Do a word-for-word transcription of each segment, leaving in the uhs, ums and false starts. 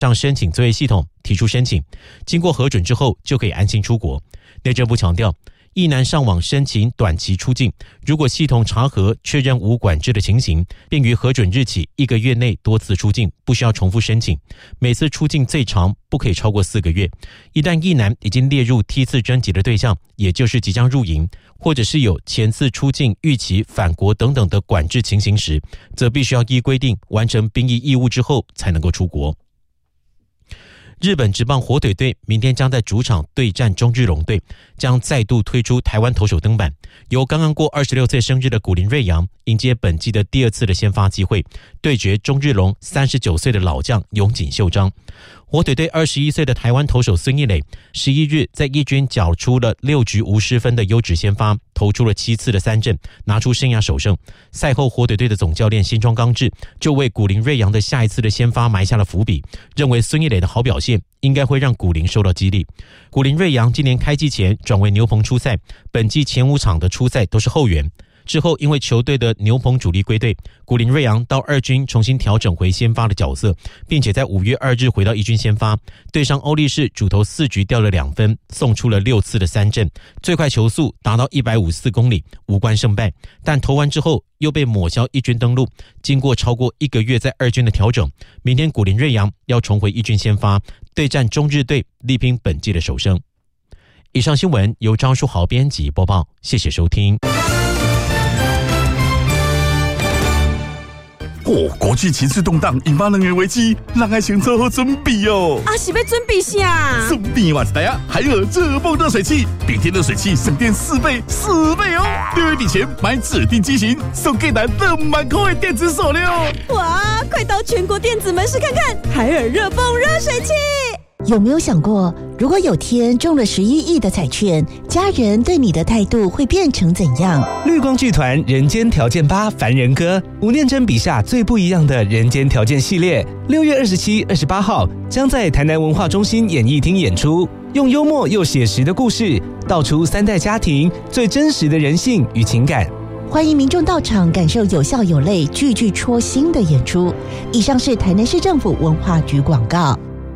上申请作业系统提出申请，经过核准之后就可以安心出国。内政部强调，役男上网申请短期出境，如果系统查核确认无管制的情形，并于核准日起一个月内多次出境，不需要重复申请，每次出境最长不可以超过四个月。一旦役男已经列入梯次征集的对象，也就是即将入营，或者是有前次出境逾期返国等等的管制情形时，则必须要依规定完成兵役义务之后才能够出国。日本职棒火腿队明天将在主场对战中日龙队，将再度推出台湾投手登板，由刚刚过二十六岁生日的古林睿煬迎接本季的第二次的先发机会，对决中日龙三十九岁的老将永井秀章。火腿队二十一岁的台湾投手孙一垒十一日在一军缴出了六局无失分的优质先发，投出了七次的三振，拿出生涯首胜。赛后火腿队的总教练新庄刚志就为古林睿煬的下一次的先发埋下了伏笔，认为孙一垒的好表现应该会让古林受到激励。古林睿煬今年开季前转为牛棚出赛，本季前五场的出赛都是后援。之后因为球队的牛棚主力归队，古林睿煬到二军重新调整回先发的角色，并且在五月二日回到一军先发，对上欧力士主投四局掉了两分，送出了六次的三振，最快球速达到一百五十四公里，无关胜败。但投完之后又被抹消一军登录，经过超过一个月在二军的调整，明天古林睿煬要重回一军先发，对战中日队，力拼本季的首胜。以上新闻由张书豪编辑播报，谢谢收听。 哦，国际情势动荡，引发能源危机，人爱先做好准备哦。 啊，是要准备啥？ 顺便话一台啊，海尔热泵热水器，冰天热水器省电四倍，四倍哦！六月底前买指定机型，送给咱两万块的电子手链。 哇，快到全国电子门市看看海尔热泵热水器。 有没有想过，如果有天中了十一亿的彩券，家人对你的态度会变成怎样？ 绿光剧团人间条件八凡人歌，吴念真笔下最不一样的人间条件系列，六月二十七、二十八号将在台南文化中心演艺厅演出，用幽默又写实的故事，道出三代家庭最真实的人性与情感。 欢迎民众到场感受有笑有泪、句句戳心的演出。以上是台南市政府文化局广告。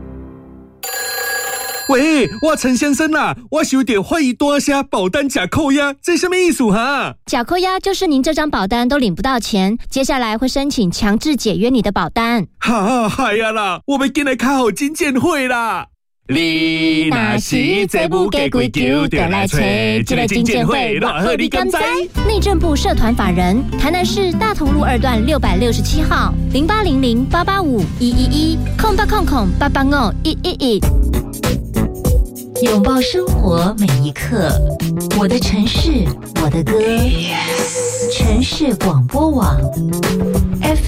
喂，我陈先生啊，我收到怀疑大虾保单假扣押，这什么意思哈？ 假扣押就是您这张保单都领不到钱，接下来会申请强制解约你的保单。 哈，嗨呀啦，我们进来开好金鉴会啦。你若是再不给规矩，就来找这个金鉴会，偌好你敢知？ 内政部社团法人台南市大同路二段六百六十七号零八零零八八五一一一空八空空八八五一一一。 拥抱生活每一刻，我的城市，我的歌， yes. 城市广播网 F